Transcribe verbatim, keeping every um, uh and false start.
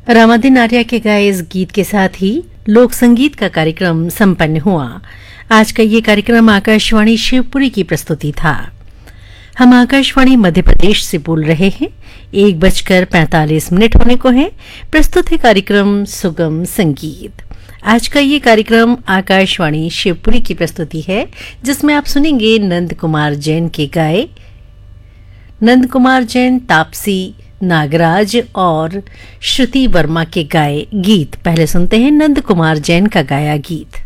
रामादिन आर्या के गाए इस गीत के साथ ही लोक संगीत का कार्यक्रम संपन्न हुआ। आज का ये कार्यक्रम आकाशवाणी शिवपुरी की प्रस्तुति था। हम आकाशवाणी मध्य प्रदेश से बोल रहे हैं। एक बजकर पैंतालीस मिनट होने को है। प्रस्तुत है कार्यक्रम सुगम संगीत। आज का ये कार्यक्रम आकाशवाणी शिवपुरी की प्रस्तुति है, जिसमें आप सुनेंगे नंद कुमार जैन के गाए नंद कुमार जैन, तापसी नागराज और श्रुति वर्मा के गाए गीत। पहले सुनते हैं नंद कुमार जैन का गाया गीत।